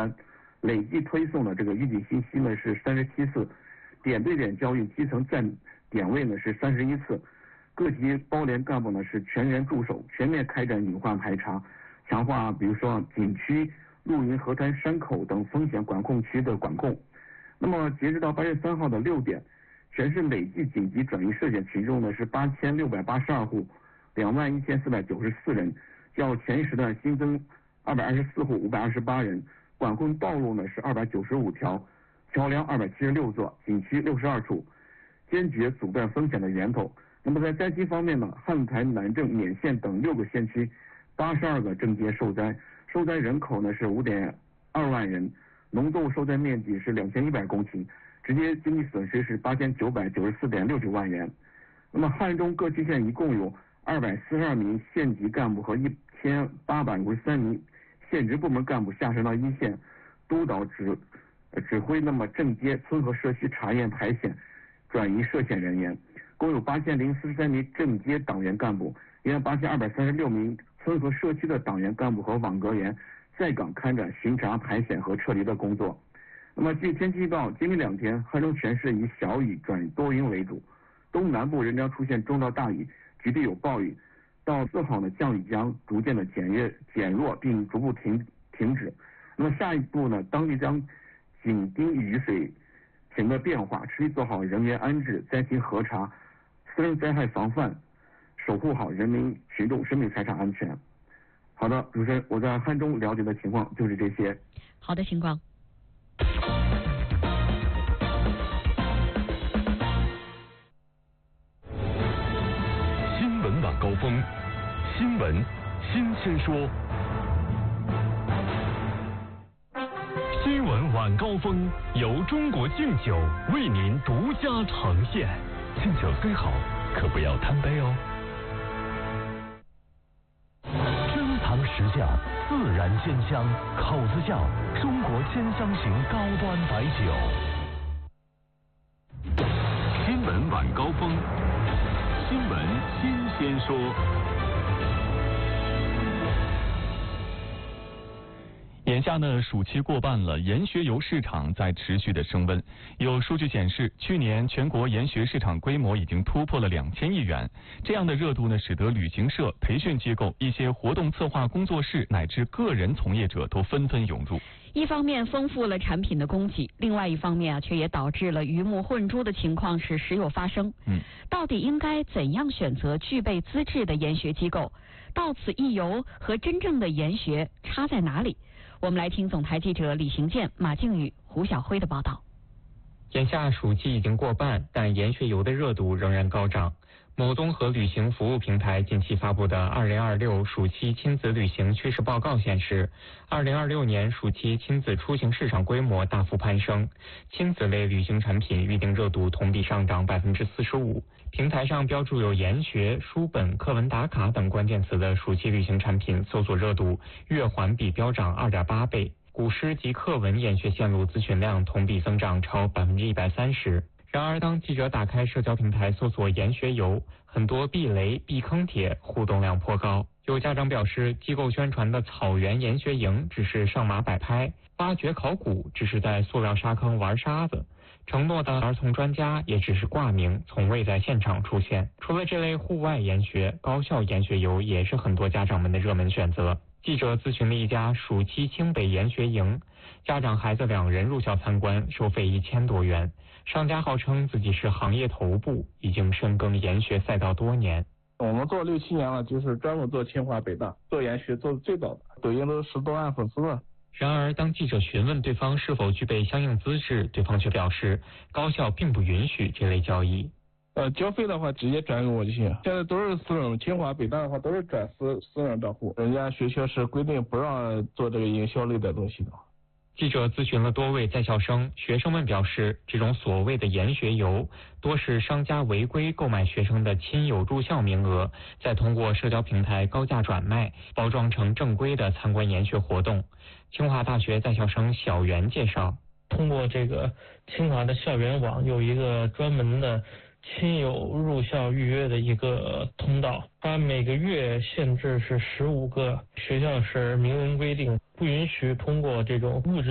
单，累计推送的这个预警信息呢是37次，点对点教育基层站点位呢是31次，各级包联干部呢是全员驻守，全面开展隐患排查，强化比如说景区、露营、河滩、山口等风险管控区的管控。那么截止到8月3号的6点，全市累计紧急转移涉险群众呢是8682户，21494人，较前一时段新增224户528人，管控道路呢是295条，桥梁276座，景区62处，坚决阻断风险的源头。那么在灾区方面呢，汉台、南郑、勉县等6个县区82个镇街受灾，受灾人口呢是5.2万人，农作物受灾面积是2100公顷，直接经济损失是8994.69万元。那么汉中各区县一共有242名县级干部和1853名县直部门干部下山到一线，督导指挥那么镇街、村和社区查验排险、转移涉险人员，共有8043名镇街党员干部，18236名村和社区的党员干部和网格员在岗开展巡查、排险和撤离的工作。那么据天气预报，今明2天汉中全市以小雨转多云为主，东南部仍将出现中到大雨，局地有暴雨。到4号呢，降雨将逐渐的减弱并逐步停止。那么下一步呢，当地将紧盯雨水情的变化，持续做好人员安置、灾情核查、私人灾害防范，守护好人民群众生命财产安全。好的，主持人，我在汉中了解的情况就是这些。 好的情况。 新闻晚高峰，新闻新鲜说。新闻晚高峰由中国敬酒为您独家呈现。敬酒虽好，可不要贪杯哦。珍藏实窖，自然鲜香，口子窖，中国鲜香型高端白酒。新闻晚高峰，新闻新鲜说。眼下呢，暑期过半了，研学游市场在持续的升温。有数据显示，去年全国研学市场规模已经突破了2000亿元。这样的热度呢，使得旅行社、培训机构、一些活动策划工作室乃至个人从业者都纷纷涌入。 一方面丰富了产品的供给，另外一方面却也导致了鱼目混珠的情况是时有发生。到底应该怎样选择具备资质的研学机构？到此一游和真正的研学差在哪里？我们来听总台记者李行健、马靖宇、胡晓辉的报道。 眼下暑期已经过半，但研学游的热度仍然高涨。某综合旅行服务平台近期发布的2026暑期亲子旅行趋势报告显示，2026年暑期亲子出行市场规模大幅攀升，亲子类旅行产品预订热度同比上涨45%。平台上标注有研学、书本、课文打卡等关键词的暑期旅行产品搜索热度月环比飙涨2.8倍，古诗及课文研学线路咨询量同比增长超130%。然而，当记者打开社交平台搜索研学游，很多避雷、避坑帖互动量颇高。有家长表示，机构宣传的草原研学营只是上马摆拍，挖掘考古只是在塑料沙坑玩沙子，承诺的儿童专家也只是挂名，从未在现场出现。除了这类户外研学，高校研学游也是很多家长们的热门选择。记者咨询了一家暑期清北研学营，家长孩子2人入校参观，收费1000多元。商家号称自己是行业头部，已经深耕研学赛道多年。 我们做6、7年了，就是专门做清华北大，做研学做的最早的，抖音都10多万粉丝了。 然而，当记者询问对方是否具备相应资质，对方却表示高校并不允许这类交易。 交费的话直接转给我就行，现在都是私人，清华北大的话都是转私人账户，人家学校是规定不让做这个营销类的东西的。 记者咨询了多位在校生，学生们表示，这种所谓的研学游多是商家违规购买学生的亲友入校名额，再通过社交平台高价转卖，包装成正规的参观研学活动。清华大学在校生小袁介绍， 通过这个清华的校园网有一个专门的亲友入校预约的一个通道，它每个月限制是15个，学校是明文规定不允许通过这种物质